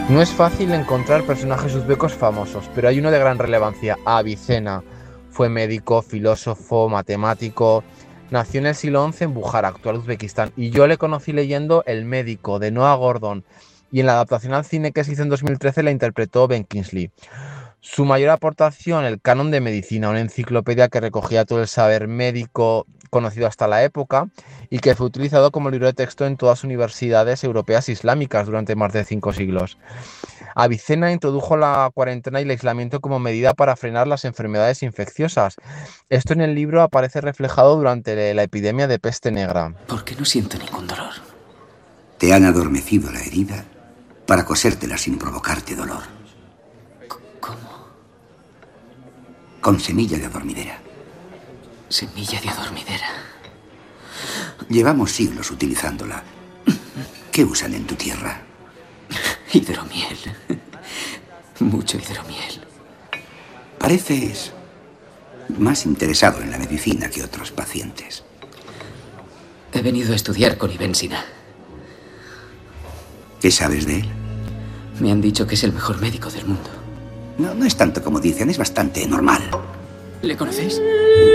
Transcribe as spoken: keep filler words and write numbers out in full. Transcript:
No es fácil encontrar personajes uzbecos famosos, pero hay uno de gran relevancia, Avicena. Fue médico, filósofo, matemático. Nació en el siglo once en Bujar, actual Uzbekistán, y yo le conocí leyendo El médico, de Noah Gordon, y en la adaptación al cine que se hizo en dos mil trece la interpretó Ben Kingsley. Su mayor aportación, el Canon de Medicina, una enciclopedia que recogía todo el saber médico conocido hasta la época y que fue utilizado como libro de texto en todas las universidades europeas islámicas durante más de cinco siglos. Avicena introdujo la cuarentena y el aislamiento como medida para frenar las enfermedades infecciosas. Esto en el libro aparece reflejado durante la epidemia de peste negra. ¿Por qué no siento ningún dolor? Te han adormecido la herida para cosértela sin provocarte dolor. ¿Cómo? Con semilla de adormidera. Semilla de adormidera. Llevamos siglos utilizándola. ¿Qué usan en tu tierra? Hidromiel. Mucho hidromiel. Pareces más interesado en la medicina que otros pacientes. He venido a estudiar con Ibn Sina. ¿Qué sabes de él? Me han dicho que es el mejor médico del mundo. No, no es tanto como dicen, es bastante normal. ¿Le conocéis?